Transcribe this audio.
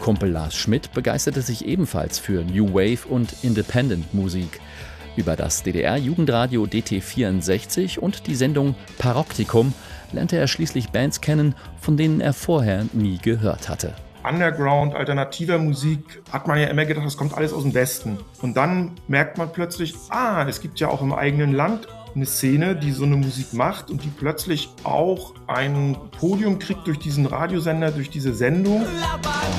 Kumpel Lars Schmidt begeisterte sich ebenfalls für New Wave und Independent Musik. Über das DDR-Jugendradio DT64 und die Sendung Paroptikum lernte er schließlich Bands kennen, von denen er vorher nie gehört hatte. Underground, alternativer Musik, hat man ja immer gedacht, das kommt alles aus dem Westen. Und dann merkt man plötzlich, es gibt ja auch im eigenen Land eine Szene, die so eine Musik macht und die plötzlich auch ein Podium kriegt durch diesen Radiosender, durch diese Sendung.